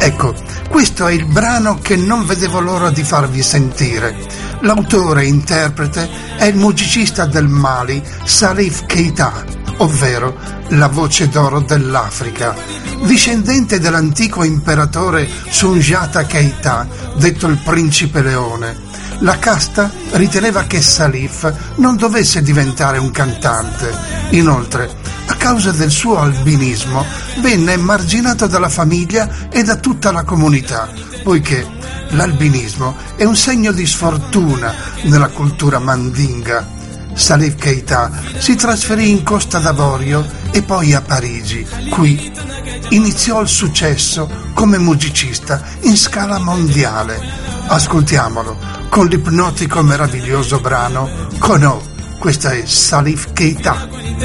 Ecco, questo è il brano che non vedevo l'ora di farvi sentire. L'autore e interprete è il musicista del Mali Salif Keita, ovvero la voce d'oro dell'Africa, discendente dell'antico imperatore Sunjata Keita, detto il Principe Leone. La casta riteneva che Salif non dovesse diventare un cantante. Inoltre, a causa del suo albinismo, venne emarginato dalla famiglia e da tutta la comunità, poiché l'albinismo è un segno di sfortuna nella cultura mandinga. Salif Keita si trasferì in Costa d'Avorio e poi a Parigi. Qui iniziò il successo come musicista in scala mondiale. Ascoltiamolo con l'ipnotico meraviglioso brano Kono. Questa è Salif Keita.